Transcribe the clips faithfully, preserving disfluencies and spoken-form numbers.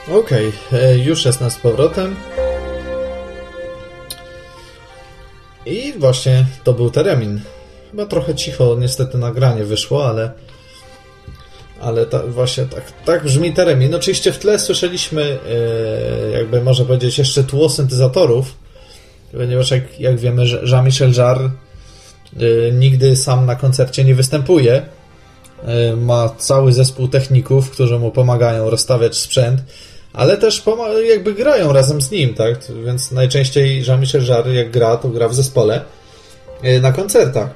Okej, okay, już jest nas z powrotem. I właśnie to był Theremin. Chyba trochę cicho niestety nagranie wyszło, ale ale ta, właśnie tak, tak brzmi Theremin. Oczywiście w tle słyszeliśmy yy, jakby można powiedzieć jeszcze tło syntezatorów, ponieważ jak, jak wiemy, Jean-Michel Jarre yy, nigdy sam na koncercie nie występuje. Yy, ma cały zespół techników, którzy mu pomagają rozstawiać sprzęt, ale też jakby grają razem z nim, tak? Więc najczęściej Jean-Michel Jarre jak gra, to gra w zespole na koncertach,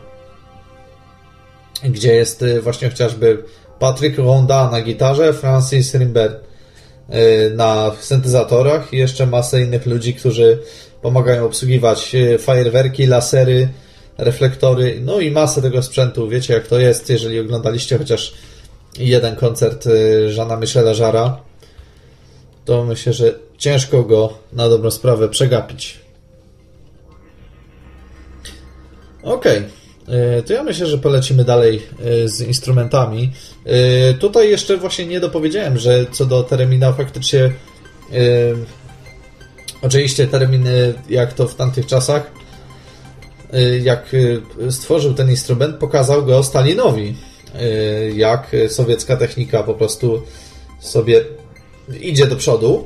gdzie jest właśnie chociażby Patrick Ronda na gitarze, Francis Rimbert na syntezatorach i jeszcze masę innych ludzi, którzy pomagają obsługiwać fajerwerki, lasery, reflektory, no i masę tego sprzętu. Wiecie jak to jest, jeżeli oglądaliście chociaż jeden koncert Jeana Michela Jarre'a, to myślę, że ciężko go na dobrą sprawę przegapić. Okej, okay. To ja myślę, że polecimy dalej z instrumentami. Tutaj jeszcze właśnie nie dopowiedziałem, że co do Theremina faktycznie yy, oczywiście Theremin, jak to w tamtych czasach, yy, jak stworzył ten instrument, pokazał go Stalinowi, yy, jak sowiecka technika po prostu sobie idzie do przodu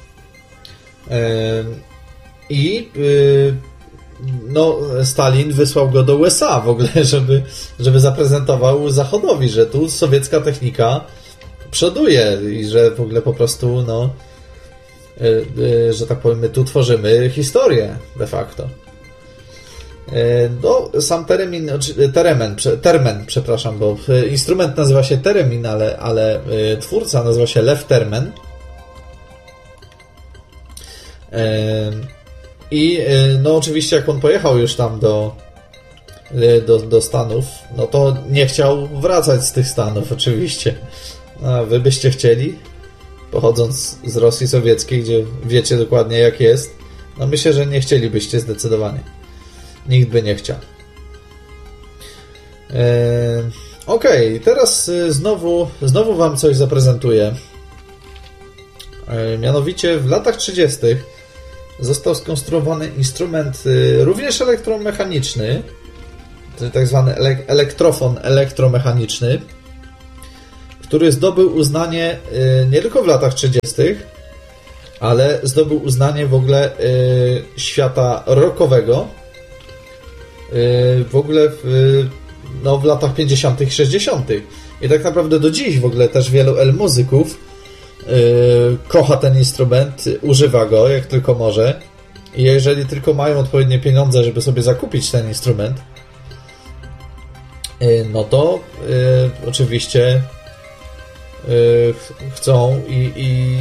i no, Stalin wysłał go do U S A w ogóle, żeby, żeby zaprezentował Zachodowi, że tu sowiecka technika przoduje i że w ogóle po prostu no, że tak powiem, my tu tworzymy historię de facto. No, sam Theremin, Theremin, Termen, przepraszam, bo instrument nazywa się Theremin, ale, ale twórca nazywa się Lev Termen. I no oczywiście jak on pojechał już tam do, do, do Stanów, no to nie chciał wracać z tych Stanów oczywiście. A wy byście chcieli, pochodząc z Rosji Sowieckiej, gdzie wiecie dokładnie jak jest, no myślę, że nie chcielibyście zdecydowanie. Nikt by nie chciał. Eee, Okej, okay, teraz znowu, znowu wam coś zaprezentuję. Eee, mianowicie w latach trzydziestych został skonstruowany instrument y, również elektromechaniczny, tak zwany ele- elektrofon elektromechaniczny, który zdobył uznanie y, nie tylko w latach trzydziestych, ale zdobył uznanie w ogóle y, świata rockowego, y, w ogóle w, no, w latach pięćdziesiątych i sześćdziesiątych. I tak naprawdę do dziś w ogóle też wielu el-muzyków y, kocha ten instrument, używa go jak tylko może. I jeżeli tylko mają odpowiednie pieniądze, żeby sobie zakupić ten instrument, y, no to y, oczywiście y, chcą i, i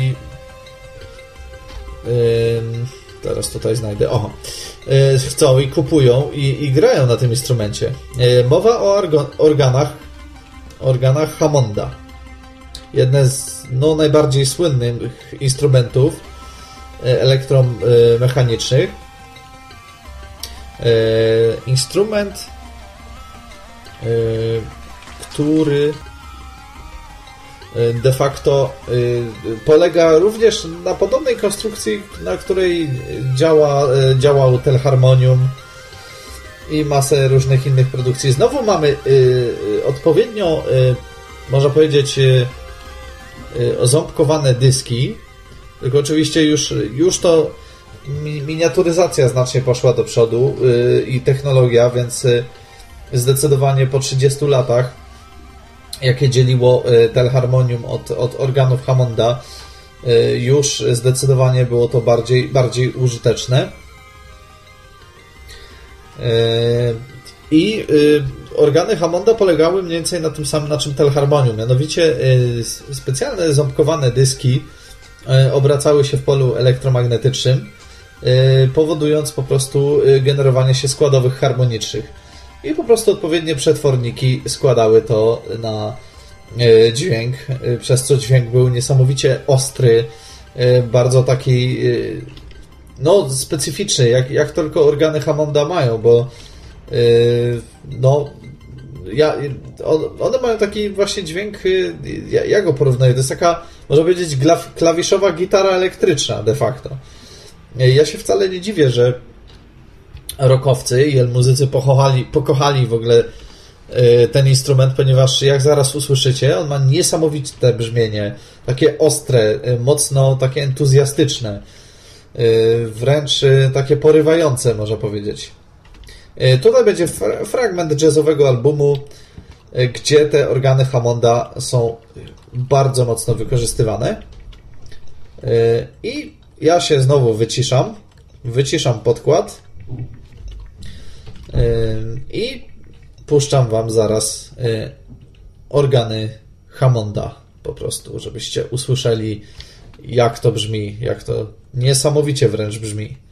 y, teraz tutaj znajdę, oho, y, chcą i kupują i, i grają na tym instrumencie. Y, mowa o argo, organach organach Hammonda. Jedne z no, najbardziej słynnych instrumentów elektromechanicznych. Instrument, który de facto polega również na podobnej konstrukcji, na której działa, działał Telharmonium i masę różnych innych produkcji. Znowu mamy odpowiednio, można powiedzieć, oząbkowane dyski, tylko oczywiście już, już to miniaturyzacja znacznie poszła do przodu yy, i technologia, więc yy, zdecydowanie po trzydziestu latach, jakie dzieliło yy, Telharmonium od, od organów Hammonda, yy, już zdecydowanie było to bardziej, bardziej użyteczne. Yy, I yy, organy Hammonda polegały mniej więcej na tym samym, na czym Telharmonium, mianowicie yy, specjalne ząbkowane dyski obracały się w polu elektromagnetycznym, powodując po prostu generowanie się składowych harmonicznych. I po prostu odpowiednie przetworniki składały to na dźwięk, przez co dźwięk był niesamowicie ostry, bardzo taki no specyficzny, jak, jak tylko organy Hammonda mają, bo no ja, one mają taki właśnie dźwięk, ja, ja go porównuję, to jest taka, można powiedzieć, klawiszowa gitara elektryczna de facto. Ja się wcale nie dziwię, że rockowcy i muzycy pokochali, pokochali w ogóle ten instrument, ponieważ jak zaraz usłyszycie, on ma niesamowite brzmienie, takie ostre, mocno takie entuzjastyczne, wręcz takie porywające, można powiedzieć. Tutaj będzie fragment jazzowego albumu, gdzie te organy Hammonda są bardzo mocno wykorzystywane. I ja się znowu wyciszam, wyciszam podkład i puszczam wam zaraz organy Hammonda po prostu, żebyście usłyszeli, jak to brzmi, jak to niesamowicie wręcz brzmi.